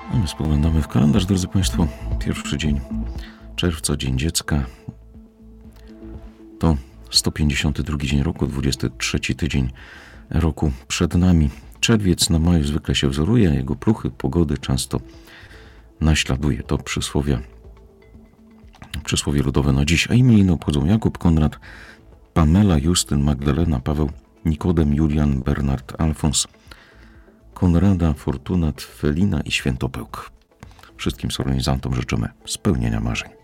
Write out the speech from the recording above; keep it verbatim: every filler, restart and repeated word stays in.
A my spoglądamy w kalendarz, drodzy Państwo. Pierwszy dzień czerwca, Dzień Dziecka. To sto pięćdziesiąty drugi dzień roku, dwudziesty trzeci tydzień roku przed nami. Czerwiec na maju zwykle się wzoruje, a jego pruchy pogody często naśladuje. To przysłowie, przysłowie ludowe na dziś. A imieniny obchodzą Jakub, Konrad, Pamela, Justyn, Magdalena, Paweł, Nikodem, Julian, Bernard, Alfons, Konrada, Fortunat, Felina i Świętopełk. Wszystkim solenizantom życzymy spełnienia marzeń.